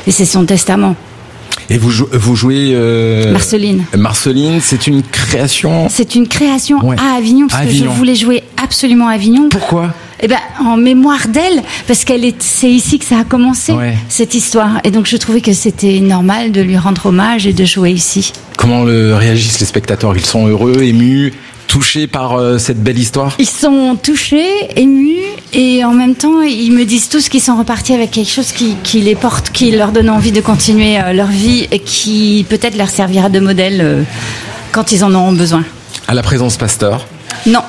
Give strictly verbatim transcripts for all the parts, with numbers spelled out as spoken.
et c'est son testament. Et vous, jou- vous jouez euh, Marceline. Marceline, c'est une création. C'est une création Ouais. à Avignon, parce À que Avignon. je voulais jouer absolument à Avignon. Pourquoi ? Eh ben, en mémoire d'elle, parce qu'elle est, c'est ici que ça a commencé, Ouais. cette histoire. Et donc, je trouvais que c'était normal de lui rendre hommage et de jouer ici. Comment le réagissent les spectateurs ? Ils sont heureux, émus, touchés par euh, cette belle histoire ? Ils sont touchés, émus, et en même temps, ils me disent tous qu'ils sont repartis avec quelque chose qui, qui les porte, qui leur donne envie de continuer euh, leur vie et qui peut-être leur servira de modèle euh, quand ils en auront besoin. À la présence Pasteur. Non,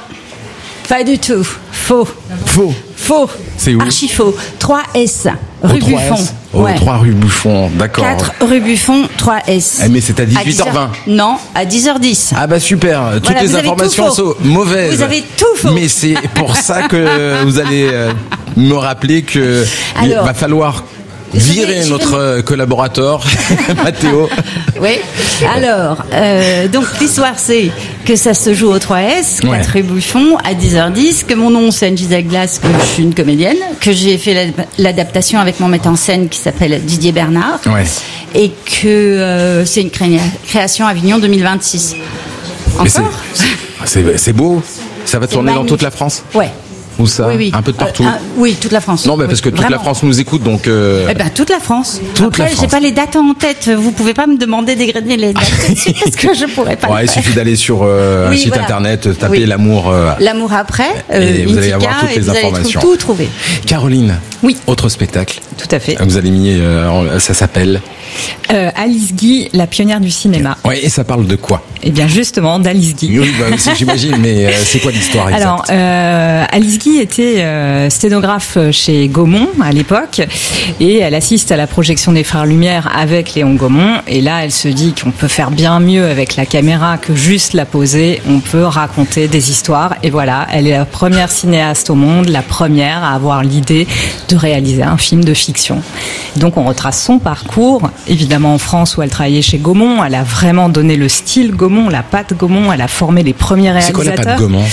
pas du tout. Faux. Faux. Faux. C'est où ? Archi faux. trois S, Au rue trois Buffon. S. Au Ouais. trois rue Buffon, d'accord. quatre rue Buffon, trois S. Eh, mais c'est à dix-huit heures vingt. Non, à dix heures dix. Ah bah super, toutes Voilà, les vous avez informations tout faux. sont mauvaises. Vous avez tout faux. Mais c'est pour ça que vous allez euh, me rappeler que il Alors, va falloir je vais- virer je vais notre euh, collaborateur, Mathéo. Oui. Alors, euh, donc l'histoire c'est que ça se joue au trois S, Ouais. quatre rue Buffon, à dix heures dix, que mon nom c'est Angie Zaglas, que je suis une comédienne, que j'ai fait la- l'adaptation avec mon metteur en scène qui s'appelle Didier Bernard, Ouais. et que euh, c'est une cré- création Avignon deux mille vingt-six. Mais c'est- Encore c'est c'est beau. Ça va C'est tourner dans magnifique. toute la France. Ouais. Où ça Oui, oui. Un peu de partout. Euh, un- oui, toute la France. Non, mais Oui, parce que toute la vraiment. France nous écoute, donc. euh, Eh ben, toute la France. Toute Après, la j'ai France. pas les dates en tête. Vous pouvez pas me demander d'égrener les dates tout de suite parce que je pourrais pas ouais, le il faire. suffit d'aller sur euh, un Oui, site voilà. internet, taper Oui. l'amour. euh, L'amour après, euh, Et vous allez Intica, avoir toutes et les vous allez informations. tout, tout trouver. Caroline. Oui. Autre spectacle. Tout à fait. Vous allez mis, euh, ça s'appelle. Euh, Alice Guy, la pionnière du cinéma. Ouais, et ça parle de quoi? Eh bien, justement, d'Alice Guy. Oui, bah, c'est- j'imagine, mais euh, c'est quoi l'histoire exacte? Alors, euh, Alice Guy était euh, sténographe chez Gaumont à l'époque et elle assiste à la projection des Frères Lumière avec Léon Gaumont. Et là, elle se dit qu'on peut faire bien mieux avec la caméra que juste la poser. On peut raconter des histoires. Et voilà, elle est la première cinéaste au monde, la première à avoir l'idée de réaliser un film de fiction. Donc, on retrace son parcours, évidemment en France où elle travaillait chez Gaumont. Elle a vraiment donné le style Gaumont, la patte Gaumont. Elle a formé les premiers C'est quoi réalisateurs. la patte Gaumont?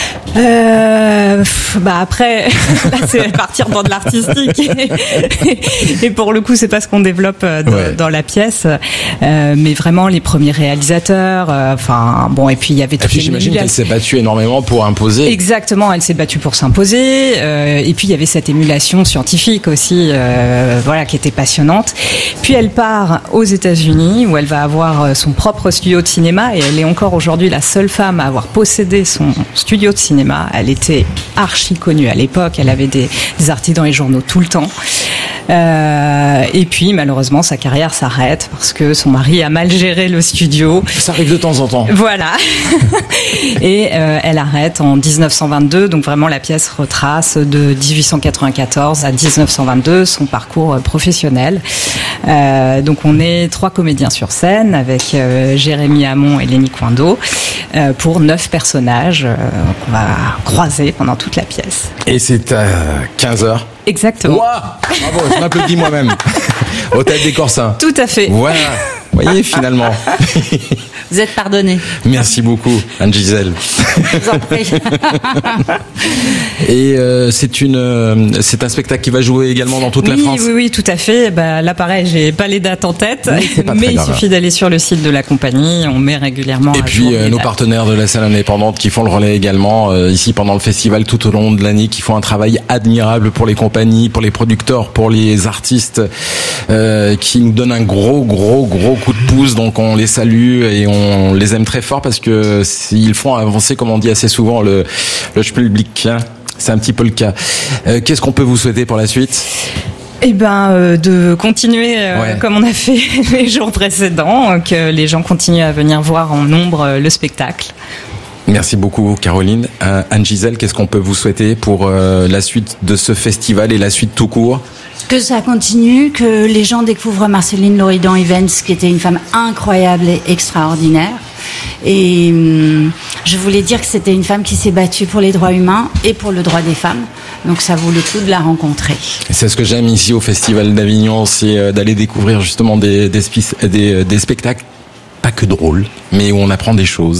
Euh, pff, bah après, là c'est partir dans de l'artistique et, et pour le coup c'est pas ce qu'on développe euh, dans, Ouais. dans la pièce, euh, mais vraiment les premiers réalisateurs. euh, Enfin bon, et puis il y avait Et toutes puis les j'imagine qu'elle émulations. s'est battue énormément pour imposer. Exactement, elle s'est battue pour s'imposer. euh, et puis il y avait cette émulation scientifique aussi, euh, voilà, qui était passionnante. Puis elle part aux États-Unis où elle va avoir euh, son propre studio de cinéma et elle est encore aujourd'hui la seule femme à avoir possédé son studio de cinéma. Elle était archi connue à l'époque. Elle avait des, des articles dans les journaux tout le temps. Euh, et puis malheureusement sa carrière s'arrête parce que son mari a mal géré le studio. Ça arrive de temps en temps. Voilà. Et euh, elle arrête en dix-neuf cent vingt-deux. Donc vraiment la pièce retrace de dix-huit cent quatre-vingt-quatorze à dix-neuf cent vingt-deux son parcours euh, professionnel. Euh, donc on est trois comédiens sur scène avec euh, Jérémy Hamon et Lénie Coindeau euh, pour neuf personnages euh, qu'on va croiser pendant toute la pièce. Et c'est à quinze heures. Exactement. Ouah, bravo, je m'applaudis moi-même. Hôtel des Corsins. Tout à fait. Voilà. Vous voyez, finalement. Vous êtes pardonnés. Merci beaucoup, Anne-Gisèle. Je vous en prie. Et euh, c'est une, euh, c'est un spectacle qui va jouer également dans toute oui, la France. Oui, oui, tout à fait. Bah, là, pareil, j'ai pas les dates en tête, Oui, c'est pas mais très il grave. suffit d'aller sur le site de la compagnie. On met régulièrement. Et à puis jour euh, les nos dates. partenaires de la scène indépendante qui font le relais également euh, ici pendant le festival tout au long de l'année, qui font un travail admirable pour les compagnies, pour les producteurs, pour les artistes, euh, qui nous donnent un gros gros gros coup de pouce. Donc on les salue et on les aime très fort parce que ils font avancer, comme on dit assez souvent, le le public. Hein. C'est un petit peu le cas. Euh, qu'est-ce qu'on peut vous souhaiter pour la suite? Eh ben, euh, de continuer euh, Ouais. comme on a fait les jours précédents, euh, que les gens continuent à venir voir en nombre euh, le spectacle. Merci beaucoup Caroline. Euh, Anne-Gisèle, qu'est-ce qu'on peut vous souhaiter pour euh, la suite de ce festival et la suite tout court? Que ça continue, que les gens découvrent Marceline Loridan-Evans, qui était une femme incroyable et extraordinaire. Et hum, je voulais dire que c'était une femme qui s'est battue pour les droits humains et pour le droit des femmes. Donc ça vaut le coup de la rencontrer. C'est ce que j'aime ici au Festival d'Avignon, c'est euh, d'aller découvrir justement des, des, spis- des, des spectacles, pas que drôles, mais où on apprend des choses,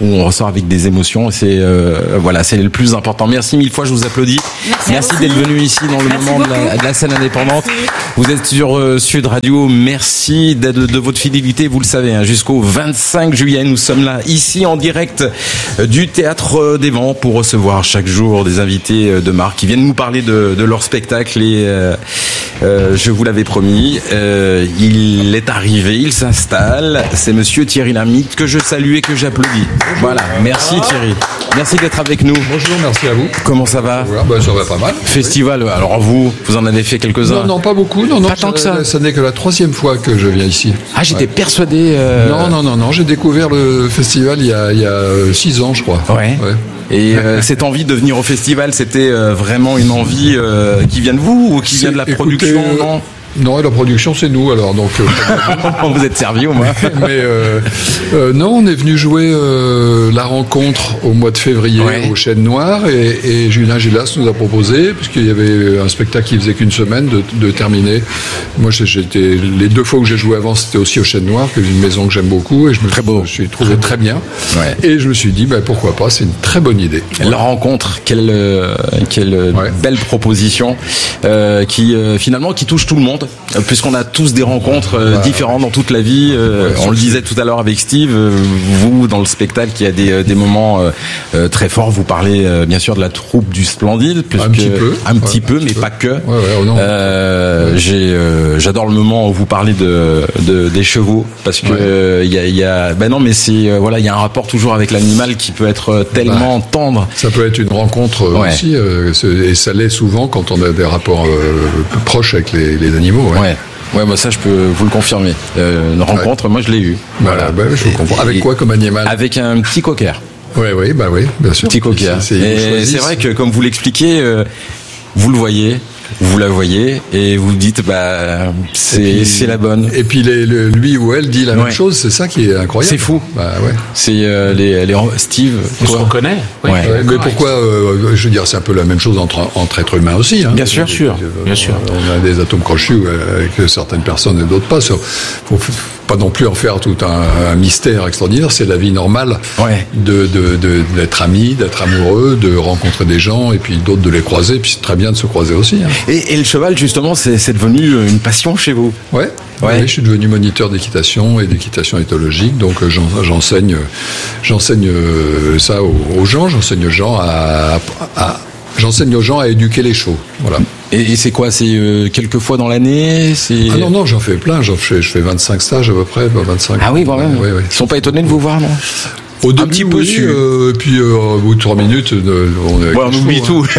où on ressort avec des émotions. C'est euh, voilà, c'est le plus important. Merci mille fois, je vous applaudis. Merci, Merci d'être venu ici dans le Merci moment de la, de la scène indépendante. Merci. Vous êtes sur euh, Sud Radio. Merci de, de, de votre fidélité. Vous le savez, hein, jusqu'au vingt-cinq juillet, nous sommes là, ici en direct euh, du Théâtre des Vents pour recevoir chaque jour des invités euh, de marque qui viennent nous parler de, de leur spectacle. Et euh, euh, je vous l'avais promis, euh, il est arrivé, il s'installe. C'est Monsieur Thierry Lhermitte que je salue et que j'applaudis. Bonjour. Voilà, merci Thierry. Merci d'être avec nous. Bonjour, merci à vous. Comment ça va? Ben, ça va pas mal. Festival, oui. Alors vous, vous en avez fait quelques-uns? Non, non, pas beaucoup. Non, non, pas tant que ça. Ça n'est que la troisième fois que je viens ici. Ah, j'étais ouais. persuadé. Euh... Non, non, non, non. J'ai découvert le festival il y a, il y a six ans, je crois. Ouais. ouais. Et euh, cette envie de venir au festival, c'était euh, vraiment une envie euh, qui vient de vous ou qui C'est, vient de la écoutez, production? Non. Non, la production c'est nous alors donc. Euh, vous êtes servi au moins. Mais euh, euh, non, on est venu jouer euh, la rencontre au mois de février ouais. au Chêne Noir et, et Julien Gilas nous a proposé puisqu'il y avait un spectacle qui faisait qu'une semaine de, de terminer. Moi, j'étais les deux fois où j'ai joué avant, c'était aussi au Chêne Noir, qui est une maison que j'aime beaucoup et je me très beau. Je suis trouvé très bien. Ouais. Et je me suis dit, bah, pourquoi pas, c'est une très bonne idée. La ouais. rencontre, quelle euh, quelle ouais. belle proposition euh, qui euh, finalement qui touche tout le monde. Puisqu'on a tous des rencontres euh, bah, différentes dans toute la vie. Euh, ouais, on le disait tout à l'heure avec Steve, euh, vous, dans le spectacle, il y a des, des moments euh, euh, très forts. Vous parlez euh, bien sûr de la troupe du Splendide. Un petit peu. Un petit ouais, peu, un petit mais peu. pas que. Ouais, ouais, oh non. Euh, ouais. J'ai, euh, j'adore le moment où vous parlez de, de des chevaux. Parce que il ouais. euh, y, a, y a... Ben non, mais c'est... Euh, voilà, il y a un rapport toujours avec l'animal qui peut être tellement bah, tendre. Ça peut être une rencontre ouais. aussi. Euh, et ça l'est souvent quand on a des rapports euh, proches avec les, les animaux. Ouais. ouais. Ouais, bah ça, je peux vous le confirmer. Euh, une rencontre, ouais. moi, je l'ai eue. Voilà, bah, je vous comprends. Avec et, quoi comme animal? Avec un petit cocker. Oui, oui, bah oui, bien sûr. Petit cocker. C'est, c'est, c'est vrai que, comme vous l'expliquez, euh, vous le voyez, vous la voyez, et vous dites, bah, c'est, puis, c'est la bonne. Et puis, les, le, lui ou elle dit la ouais. même chose, c'est ça qui est incroyable. C'est fou. Bah, ouais. C'est euh, les, les Steve. On se reconnaît. Oui. Ouais. Ouais, mais pourquoi euh, je veux dire, c'est un peu la même chose entre, entre êtres humains aussi. Hein. Bien sûr, sûr. Euh, bien sûr. On a des atomes crochus avec certaines personnes et d'autres pas. Il faut pas non plus en faire tout un, un mystère extraordinaire. C'est la vie normale ouais. de, de, de, d'être amis, d'être amoureux, de rencontrer des gens et puis d'autres de les croiser. Puis c'est très bien de se croiser aussi. Hein. Et, et le cheval, justement, c'est, c'est devenu une passion chez vous? Ouais. Ouais. Oui, je suis devenu moniteur d'équitation et d'équitation éthologique, donc j'en, j'enseigne, j'enseigne ça aux, aux gens, j'enseigne aux gens à, à, j'enseigne aux gens à éduquer les chevaux, voilà. Et, et c'est quoi? C'est euh, quelques fois dans l'année? C'est... Ah non, non, j'en fais plein, j'en fais, je fais vingt-cinq stages à peu près, vingt-cinq. Ah oui, quand même. Ouais, ouais. Ils sont pas étonnés de vous voir, non? Au début, un petit peu oui, euh, et puis euh, au bout de trois minutes, euh, on, est bon, on oublie hein. tout.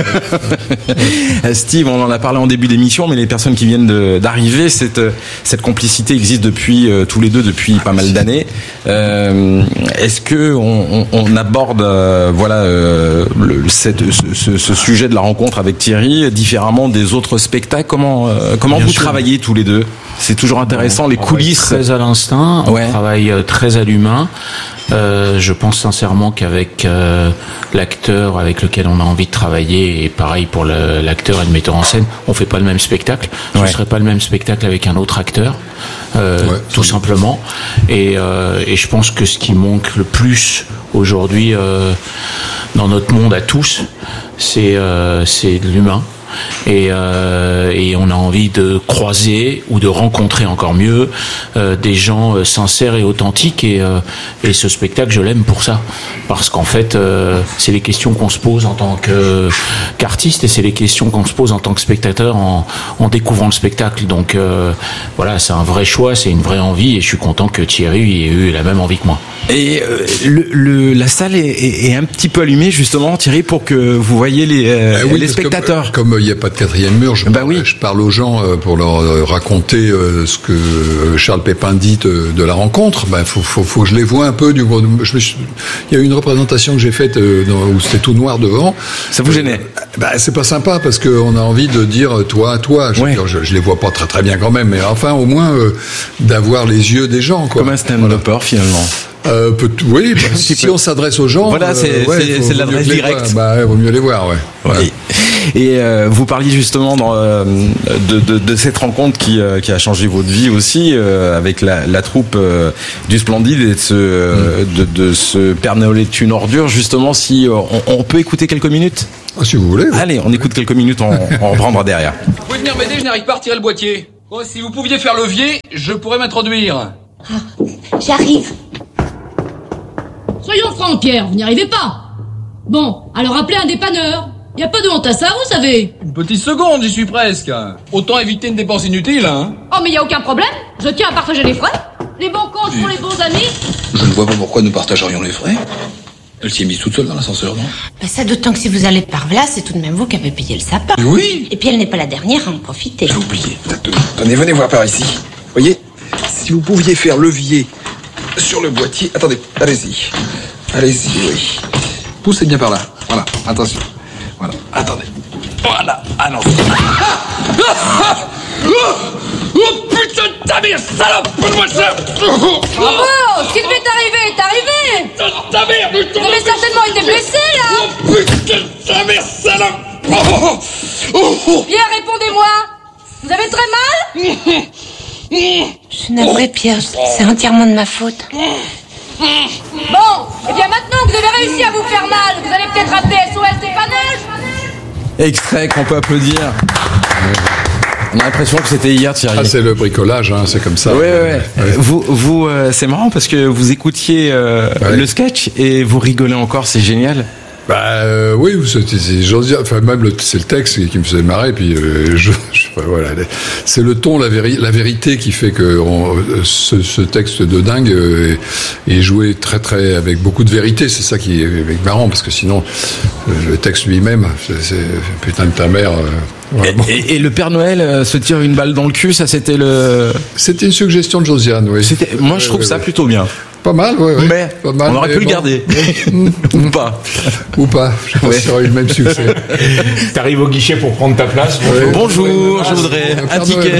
Steve, on en a parlé en début d'émission, mais les personnes qui viennent de, d'arriver, cette, cette complicité existe depuis euh, tous les deux depuis pas mal d'années. Euh, est-ce que on, on, on aborde, euh, voilà, euh, le, cette, ce, ce sujet de la rencontre avec Thierry différemment des autres spectacles? Comment, euh, comment vous sûr. travaillez tous les deux? C'est toujours intéressant, on, les coulisses. Très à l'instinct, ouais. on travaille très à l'humain. Euh, je pense sincèrement qu'avec euh, l'acteur avec lequel on a envie de travailler, et pareil pour le, l'acteur et le metteur en scène, on fait pas le même spectacle. Ouais. Ce serait pas le même spectacle avec un autre acteur, euh, ouais, tout oui. simplement. Et, euh, et je pense que ce qui manque le plus aujourd'hui euh, dans notre monde à tous, c'est euh, c'est de l'humain. Et, euh, et on a envie de croiser ou de rencontrer encore mieux euh, des gens euh, sincères et authentiques et, euh, et ce spectacle je l'aime pour ça parce qu'en fait euh, c'est les questions qu'on se pose en tant que, qu'artiste et c'est les questions qu'on se pose en tant que spectateur en, en découvrant le spectacle donc euh, voilà c'est un vrai choix, c'est une vraie envie et je suis content que Thierry ait eu la même envie que moi. Et euh, le, le, la salle est, est, est un petit peu allumée justement Thierry pour que vous voyez les, euh, ah oui, les spectateurs comme, comme il n'y a pas de quatrième mur, je, bah parle, oui. je parle aux gens pour leur raconter ce que Charles Pépin dit de, de la rencontre. Ben, faut, faut, faut que je les vois un peu. Du, je me suis, il y a eu une représentation que j'ai faite où c'était tout noir devant. Ça vous gênait? Ben, c'est pas sympa parce qu'on a envie de dire toi, toi. Je, ouais. dire, je, je les vois pas très très bien quand même, mais enfin au moins euh, d'avoir les yeux des gens. Quoi. Comme un stand-upper voilà. finalement. euh, peut, Oui, bah, si peu. on s'adresse aux gens... Voilà, c'est, euh, ouais, c'est, faut, c'est l'adresse directe. Bah, il vaut mieux les voir, ouais. ouais. ouais. Et euh, vous parliez justement dans, euh, de, de, de cette rencontre qui, euh, qui a changé votre vie aussi, euh, avec la, la troupe euh, du Splendide, et de ce, euh, de, de ce Père Noël est une ordure. Justement, si euh, on, on peut écouter quelques minutes. Ah, si vous voulez. Ouais. Allez, on écoute quelques minutes, on, on reprendra derrière. Vous pouvez venir m'aider, je n'arrive pas à retirer le boîtier. Bon, si vous pouviez faire levier, je pourrais m'introduire. Ah, j'arrive. Soyons francs, Pierre, vous n'y arrivez pas. Bon, alors appelez un dépanneur. Y a pas de honte à ça, vous savez. Une petite seconde, j'y suis presque. Autant éviter une dépense inutile, hein. Oh, mais y a aucun problème. Je tiens à partager les frais. Les bons comptes pour les bons amis. Je ne vois pas pourquoi nous partagerions les frais. Elle s'y est mise toute seule dans l'ascenseur, non? Bah ça, d'autant que si vous allez par là, c'est tout de même vous qui avez payé le sapin. Oui. Et puis elle n'est pas la dernière à en profiter. J'ai oublié. Tenez, venez voir par ici. Voyez, si vous pouviez faire levier sur le boîtier... Attendez, allez-y. Allez-y, oui. Poussez bien par là. Voilà, attention. Voilà, attendez. Voilà, allons-y. Ah, ah, ah, oh, oh putain de ta mère, salope, donne-moi ça. Bravo, ce qui devait t'arriver est arrivé. Putain de ta mère, vous avez certainement été blessé, là. Oh putain de ta mère, salope. Oh, oh, oh, oh. Pierre, répondez-moi. Vous avez très mal? Je suis navrée, Pierre, c'est entièrement de ma faute. Bon, et bien maintenant que vous avez réussi à vous faire mal, vous allez peut-être appeler S O S dépannage. Extrait qu'on peut applaudir. On a l'impression que c'était hier, Thierry. Ah, c'est le bricolage, hein, c'est comme ça. Oui, oui, oui. Vous, vous euh, c'est marrant parce que vous écoutiez euh, ouais. le sketch et vous rigolez encore, c'est génial. Bah euh, oui, c'est, c'est, j'ose dire, enfin même le, c'est le texte qui me faisait marrer, puis euh, je, je, voilà, c'est le ton, la, véri, la vérité qui fait que on, ce, ce texte de dingue euh, est, est joué très très avec beaucoup de vérité. C'est ça qui est marrant, parce que sinon le texte lui-même, c'est, c'est putain de ta mère. Euh, voilà. et, et, et le Père Noël euh, se tire une balle dans le cul, ça c'était le. C'était une suggestion de Josiane, oui. C'était, moi je trouve ouais, ça ouais. plutôt bien. Pas mal, ouais, ouais. Mais pas mal, on aurait mais pu bon. le garder. Ou pas. Ou pas. Je pense ouais. qu'il y aurait eu le même succès. T'arrives au guichet pour prendre ta place. Ouais. Bonjour, ouais, je voudrais un ticket.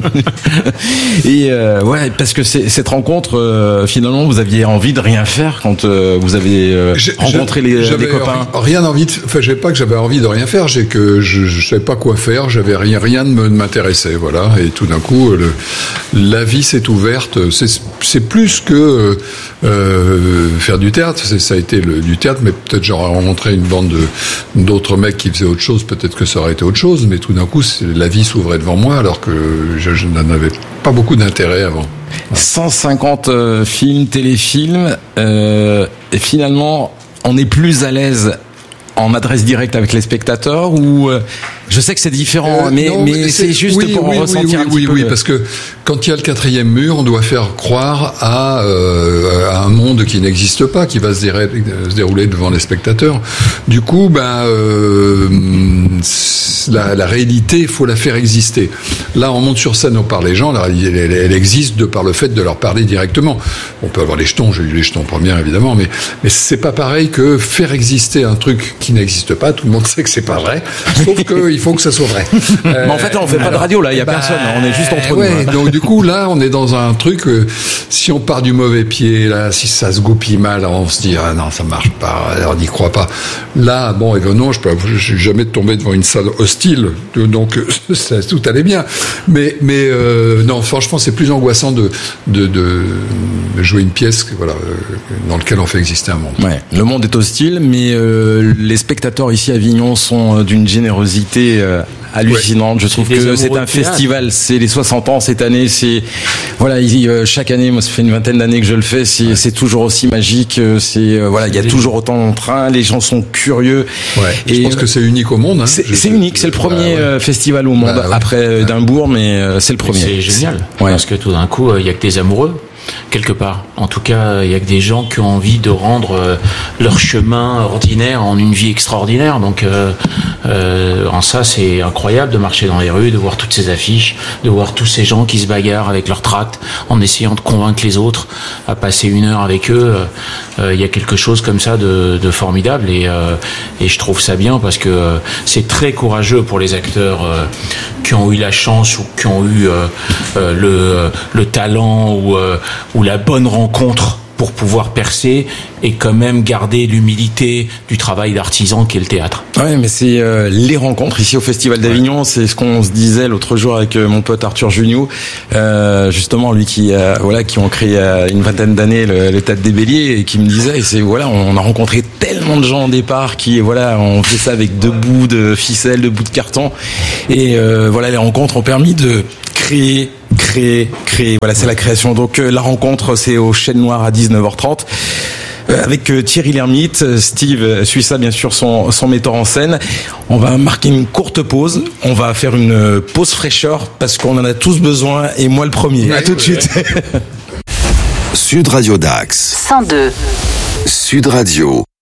Et euh, ouais, parce que c'est, cette rencontre, euh, finalement, vous aviez envie de rien faire quand euh, vous avez euh, rencontré les, les copains. Envie, rien envie de. Enfin, j'ai pas que j'avais envie de rien faire. J'ai que je, je savais pas quoi faire. J'avais rien, rien de m'intéressait. Voilà. Et tout d'un coup, le, la vie s'est ouverte. C'est, c'est plus que euh, faire du théâtre, c'est, ça a été le, du théâtre, mais peut-être j'aurais rencontré une bande de, d'autres mecs qui faisaient autre chose, peut-être que ça aurait été autre chose, mais tout d'un coup, c'est, la vie s'ouvrait devant moi, alors que je, je n'en avais pas beaucoup d'intérêt avant. Ouais. cent cinquante euh, films, téléfilms, euh, et finalement, on est plus à l'aise en adresse directe avec les spectateurs, ou euh, je sais que c'est différent, euh, mais, non, mais c'est, c'est juste oui, pour oui, ressentir oui, un oui, petit oui, peu. Oui, parce que quand il y a le quatrième mur, on doit faire croire à, euh, à un monde qui n'existe pas, qui va se, dé- se dérouler devant les spectateurs. Du coup, ben, euh, la, la réalité, il faut la faire exister. Là, on monte sur scène, on parle les gens, la réalité, elle, elle existe de par le fait de leur parler directement. On peut avoir les jetons, j'ai eu les jetons première évidemment, mais, mais c'est pas pareil que faire exister un truc qui n'existe pas. Tout le monde sait que c'est pas vrai, sauf qu'il faut que ça soit vrai. Euh, mais en fait, là, on fait alors, pas de radio, là, il y a bah, personne, on est juste entre ouais, nous. Donc du coup, là, on est dans un truc. Euh, si on part du mauvais pied, là, si ça se goupille mal, on se dit ah non, ça marche pas, on n'y croit pas. Là, bon, et ben non, je peux, je suis jamais tombé devant une salle hostile, donc ça, tout allait bien. Mais, mais euh, non, franchement, c'est plus angoissant de de, de jouer une pièce, voilà, dans laquelle on fait exister un monde. Ouais, le monde est hostile, mais euh, les spectateurs ici à Avignon sont d'une générosité euh, hallucinante. Ouais. Je trouve que c'est un festival. C'est les soixante ans cette année. C'est voilà, il, euh, chaque année, moi, ça fait une vingtaine d'années que je le fais. C'est, ouais. c'est toujours aussi magique. C'est euh, voilà, il y a toujours autant de train. Les gens sont curieux. Ouais. Et je pense euh, que c'est unique au monde. Hein. C'est, je, c'est unique. C'est le premier bah, ouais. festival au monde bah, ouais. après euh, Édimbourg, mais euh, c'est le premier. C'est génial ouais. parce que tout d'un coup, il euh, y a que des amoureux. Quelque part. En tout cas, il y a que des gens qui ont envie de rendre euh, leur chemin ordinaire en une vie extraordinaire. Donc, euh, euh, en ça, c'est incroyable de marcher dans les rues, de voir toutes ces affiches, de voir tous ces gens qui se bagarrent avec leurs tracts en essayant de convaincre les autres à passer une heure avec eux. Euh, il y a quelque chose comme ça de, de formidable et, euh, et je trouve ça bien parce que euh, c'est très courageux pour les acteurs euh, qui ont eu la chance ou qui ont eu euh, euh, le, le talent ou euh, ou la bonne rencontre pour pouvoir percer et quand même garder l'humilité du travail d'artisan qu'est le théâtre. Ouais, mais c'est euh, les rencontres ici au Festival d'Avignon. Ouais. C'est ce qu'on se disait l'autre jour avec euh, mon pote Arthur Juniou, euh, justement lui qui euh, voilà qui ont créé euh, une vingtaine d'années le, le Théâtre des Béliers et qui me disait, c'est voilà, on a rencontré tellement de gens au départ qui voilà, on fait ça avec deux bouts de ficelle, deux bouts de carton et euh, voilà, les rencontres ont permis de créer. Créer, créer. Voilà, c'est la création. Donc euh, la rencontre, c'est au Chêne Noir à dix-neuf heures trente. Euh, avec euh, Thierry Lhermitte, Steve suit ça bien sûr, son, son metteur en scène. On va marquer une courte pause. On va faire une pause fraîcheur parce qu'on en a tous besoin et moi le premier. Ouais, à tout ouais. de suite. Sud Radio Dax. cent deux. Sud Radio.